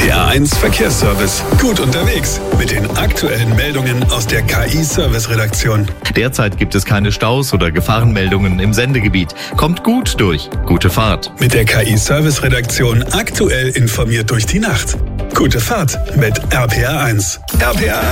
RPR1 Verkehrsservice. Gut unterwegs mit den aktuellen Meldungen aus der KI-Service-Redaktion. Derzeit gibt es keine Staus oder Gefahrenmeldungen im Sendegebiet. Kommt gut durch. Gute Fahrt. Mit der KI-Service-Redaktion aktuell informiert durch die Nacht. Gute Fahrt mit RPR1. RPR1.